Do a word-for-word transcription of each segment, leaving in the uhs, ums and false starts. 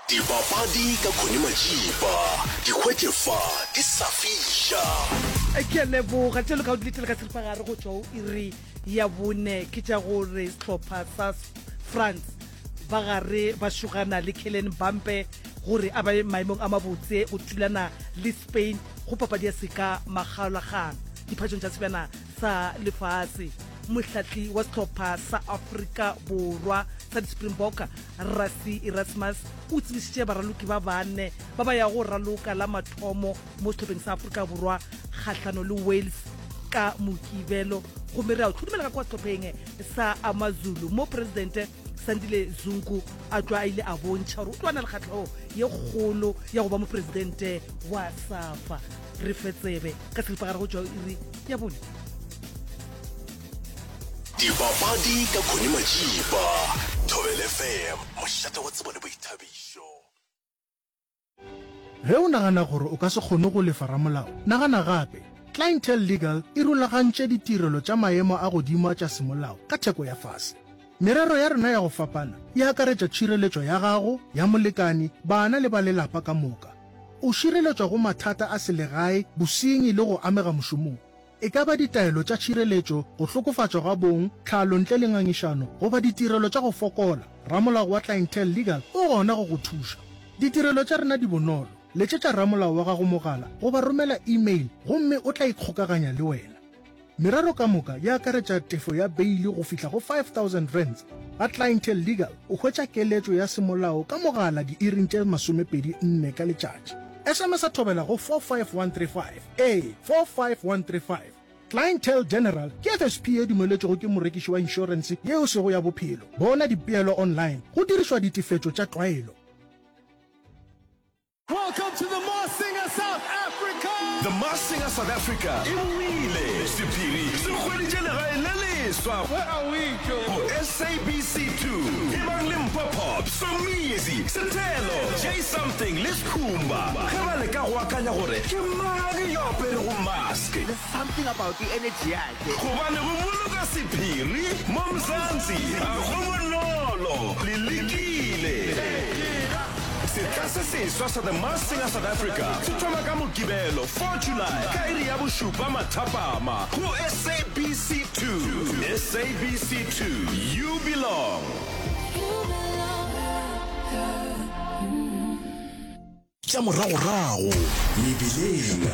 Dipapadi ka Khoni Majiba, dikgwetlefa di sa fisha. Ke leboga tšelo ka o dilitele ka seripagare go tšwa iri ya bone ke tša gore sehlopha sa France ba gare ba šogana le Kylian Mbappe gore a ba maemong a mabotse go thulana le Spain go papadi ya seka magalagana diphatšong tša sebjana sa lefase. Mohlatli wa sehlopha sa Afrika Borwa sa di-Springbok Rassie Erasmus o tsebišitše baraloki ba bane ba ba ya go raloka la mathomo mo sehlopeng sa Afrika Borwa kgahlano le Wales ka Mokibelo gomme re a o tlhodumela ka kwa sehlopeng sa Amazulu mo presidente Sandile Zungu a tšwa a ile a bontšha gore o tloana le kgatlhego ye kgolo ya go ba mopresidente wa SAFA. Re fetsebe ka selipagare go tšwa iri ya bone. Dipapadi ka Khoni Majiba, Thobel F M, mošate wa tsebo le boithabišo. Ge o nagana gore o ka se kgone go lefa ramolao, nagana gape. Clientele Legal e rulagantše ditirelo tša maemo a godimo tša semolao ka theko ya fase. Merero ya rena ya go fapana e akaretša tšhireletšo ya gago, ya molekani, bana le ba lelapa ka moka. O šireletšwa go mathata a selegae, bosenyi le go amega mošomong. E ka ba ditaelo tša tšhireletšo, go hlokofatšwa ga bong, tlhalo ntle le ngangišano, go ba ditirelo tša go fokola. Ramolao wa Clientele Legal o gona go go thuša. Ditirelo tša rena di bonolo. Letšetša ramolao wa gago mogala go ba romela email gomme o tla ikgokaganya le wena. Merero ka moka ya akaretša tefo ya beili go fihla go five thousand rands. Ga Clientele Legal o hwetša keletšo ya semolao ka mogala di-iring tše masomepedi nne ka letšatši. S M S a thobela go four five one three five, a four five one three five. Clientele General ke F S P e dumeletšego ke morekiši wa insurance yeo sego ya bophelo. Bona dipeelo online go dirišwa ditefetšo tša tlwaelo. Welcome to the Masked Singer South Africa. The Masked Singer South Africa. Iwile, Sipiri, Sukhweditše legae le leswa. Where are we, Joe? Go S A B C two. Ibang Limpopo, Somizi, Sethelo, J something, Liskumba. Ge ba le ka go akanya gore ke mang yo apere go mask. There's something about the energy yakhe. Gobane go boloka sephiri mo Mzansi. A go bonolo, le lekile. Setla se seswa sa The Masked Singer South Africa se thoma ka Mokibelo four July ka iri ya bošupa mathapama go S A B C two. S A B C two, you belong. Tša moragorago mebileng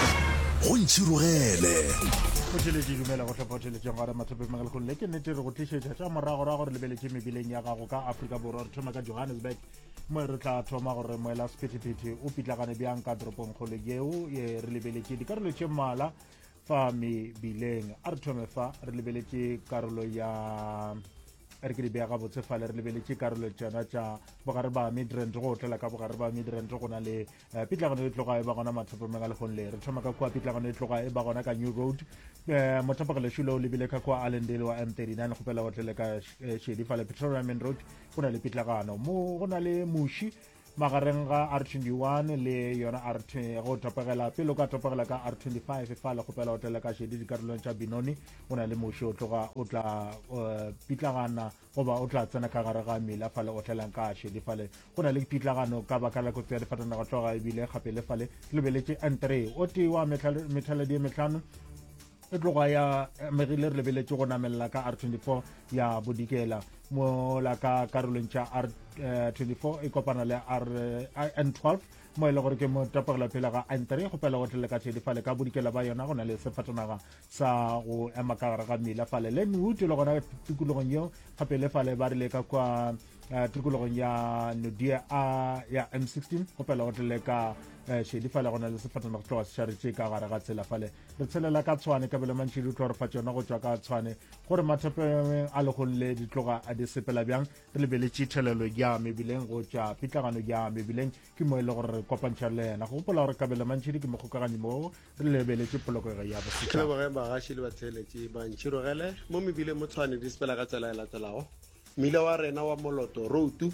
go ntšhirogele. Di dumela go tlhopha tšheletšeng gare mathope magalekgolo le ke nnete re go tlišetša tša moragorago re lebeletse mebileng ya gago ka Afrika Borwa. Re thoma ka Johannesburg mo re tla thoma gore moela sephethephethe o pitlagane bjang ka toropong kgolo yeo ye re lebeletse dikarolo tše mmala fa mebileng. A re thome fa re lebeletse karolo ya re ke di bea gabotse fale re lebeletse karolo tšona tša bogare ba Midrand go otlela ka bogare ba Midrand go na le pitlagano e tloga e ba gona mathopo megalekgong le re thoma ka kua pitlagano e tloga e ba gona ka New Road mothapagele šulo o lebile ka kua Allendale wa M thirty-nine go pela otlele ka Shedi fale Pretoria Main Road go na le pitlagano mo go na le Mushi magareng ga R twenty-one le yona R go topagela pele ka topagela ka R twenty-five fale go pela hotel ka Shedi dikarolong tša Binoni o na le Mushi o tloga o tla pitlagana goba o tla tsena ka gare ga mela fale o tlelang ka Shedi fale go na le pitlagano ka baka la go tsaya difatana ga tloga ebile gape le fale le beletse N three o te wa methala di metlhano e tloga ya megile re lebeletse go namelela ka R twenty-four ya bodikela mo la ka karolong tša R twenty-four e kopana le R N twelve mo e le gore ke mo tapagela phela ga N three go pela go tlele ka tšhedi fale ka bodikela ba yona go na le sefatanaga sa go ema ka gare ga mela fale Lenwood le gona tikologong yeo gape le fale ba rile ka kwa tikologong ya Nodia ya M sixteen go pela go tlele ka Shedi fale gona le sefatanaga go tloga sešaretše ka gare ga tsela fale re tshelela ka Tshwane ka bele mantšhedi o tlo re fa tšona go tšwa ka Tshwane gore mathope a legolole di tloga a di sepela bjang re lebeletse thelelo ya mebileng go tšwa pitlagano ya mebileng ke mo e le gore re kopantšha le yena go gopola gore kabele mantšhedi ke mokgokaganyi mo re lebeletse polokego ya bosetšhaba. Ke bagaši le batheletši ba ntšhirogele mo mebileng mo Tshwane di sepela ka tsela e latelago mmila wa rena wa Moloto Road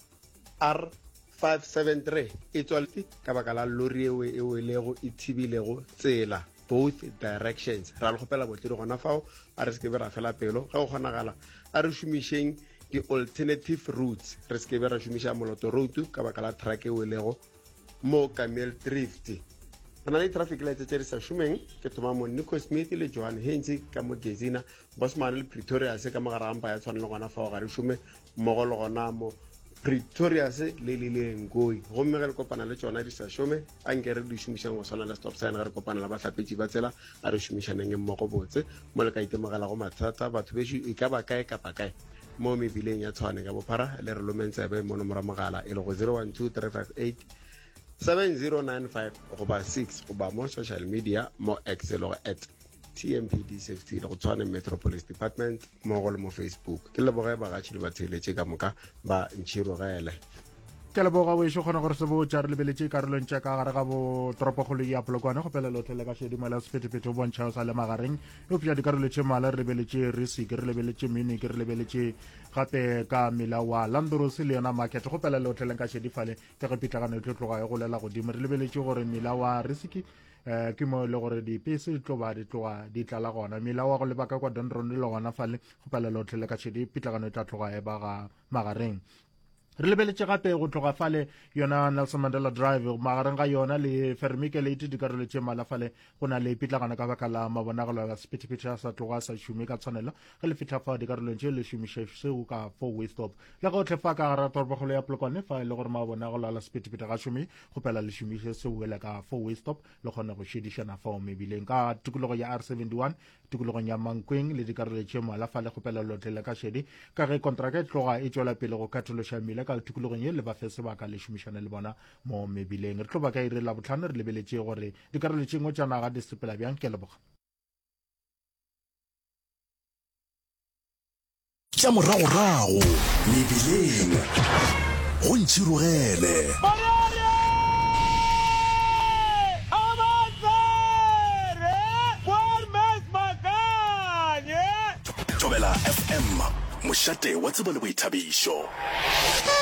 R five seven three e tswaletse ka baka la lori eo e welego e thibilego tsela both directions ra le gopela botledi gona fao a re se ke be ra fela pelo ga go kgonagala a re šomišeng di-alternative routes re se ke be ra šomiša moloto road ka baka la track e welego mo Camel Drift. Re na le traffic lights tse di sa šomeng ke thoma mo Nico Smith le Johan Haynes ka mo Gezina, Bosman le Pretoria se ka mogara ampa ya tshwana le gona fa ga re šome mmogo le gona mo Pretoria se le le le ngoi gomme ge re kopana le tsona di sa šome a nke re di šomišang go swana le stop sign ge re kopana le bahlapetši ba tsela a re šomišaneng mmogo botse mo le ka itemogela go mathata batho bešu e ka ba kae kapa kae mo mebileng ya Tshwane ka bophara le re lomentsebe mo nomoro mogala e le go zero one two three five eight seven zero nine five goba six goba mo social media mo X le go at T M P D Safety le go Tshwane Metropolis Department mo go le mo Facebook ke le boge ba ga tshile ba tsheletše ka moka ba ntšhirogele ke le boga wešo kgona gore se bo tša re lebeletše karolong tša ka gare ga bo toropokgolo ya polokwane go pela lotlhele ka šedimela sephetephete o bontšha o sa le magareng e opša dikarolo tše mala re lebeletše risik re lebeletše miniki re lebeletše gape ka mela wa landros le yona market go pela lotlheleng ka šedifale ke ge pitlagano e tlo tloga e golela godimo re lebeletše gore mela wa risiki eh ke mo le gore dipese di tloba di tloga di tlala gona mela wa go lebaka kwa donron le gona fale go pela lotlhele ka šedi pitlagano e tla tloga e ba ga magareng re lebeletše gape go tloga fale yona Nelson Mandela Drive magareng ga yona le Fermike Late dikarolo tše malafale go na le pitlagana ka baka la mabonagalo a sephetephete sa tloga sa šume ka tshwanelo ge le fitlha fa dikarolong tše le šomiše seo ka four way stop le go tle fa ka gara toropokgolo ya polokwane fa le gore mabonagalo a sephetephete ga šume go pela le šomiše seo ele ka four way stop le kgone go šedišana fao mebileng ka tikologo ya R seventy-one tikologong ya Mankweng le dikarolo tše malafale go pela lotlele ka šedi ka ge kontraka e tloga e tšwela pele go katološa mmila ka tikologong ye le ba fe sebaka le šomišane le bona mo mebileng re tlo ba ka irela botlhano re lebeletše gore dikarolo tše ngwe tša naga di sepela bjang ke leboga tša moragorago mebileng go ntšhirogele Thobela F M mošate wa tsebo le boithabišo.